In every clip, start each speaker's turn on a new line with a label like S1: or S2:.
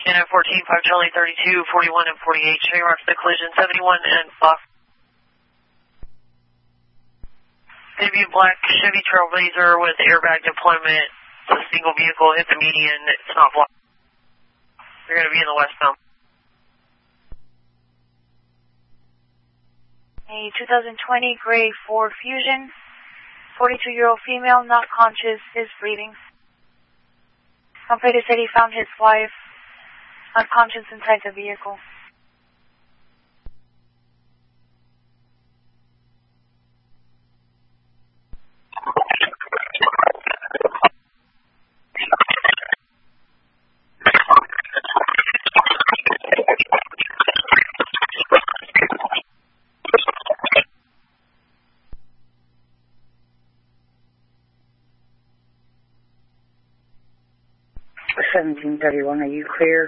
S1: And at 14, 5 Charlie 32, 41 and 48, showing marks the collision 71 and Fox. Debut black Chevy Trailblazer with airbag deployment. It's a single vehicle, hit the median, it's not blocked. You're going to be in the westbound.
S2: A 2020 gray Ford Fusion, 42-year-old female, not conscious, is breathing. Operator said he found his wife unconscious inside the vehicle.
S3: $1731, are you clear?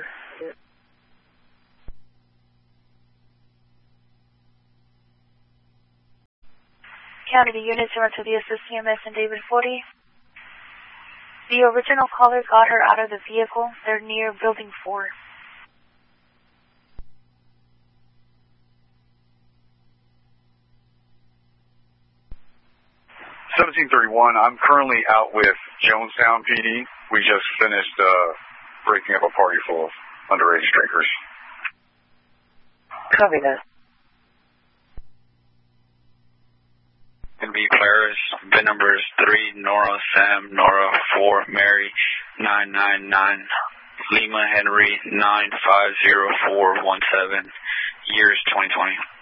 S2: County, the units are to the assist CMS and David 40. The original caller got her out of the vehicle. They're near building 4.
S4: $1731, I'm currently out with Jonestown PD. We just finished breaking up a party full of underage drinkers.
S3: Copy that.
S5: NB Claris, VIN numbers 3, Nora, Sam, Nora, 4, Mary, 999, Lima, Henry, 950417, years 2020.